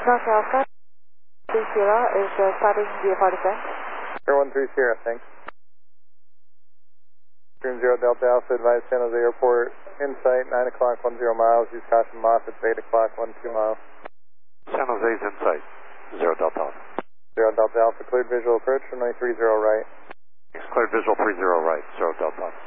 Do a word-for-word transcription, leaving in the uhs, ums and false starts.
North Alpha, three zero is uh, starting V F R descent. Air one three zero, thanks. Stream zero Delta Alpha, advise San Jose Airport, insight, nine o'clock, ten miles, use caution Moffett, eight o'clock, twelve miles. San Jose's insight, zero Delta Alpha. zero Delta Alpha, cleared visual approach, runway three zero right. Cleared visual three zero right, zero Delta Alpha.